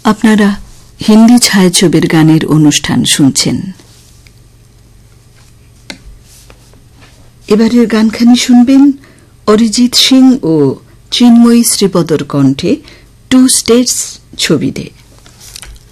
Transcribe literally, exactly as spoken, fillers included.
আপনারা হিন্দি ছায়াছবির গানের অনুষ্ঠান শুনছেন। এবারের গানখানি শুনবেন অরিজিৎ সিং ও চিন্ময়ী শ্রীপদর কণ্ঠে টু স্টেটস ছবিতে।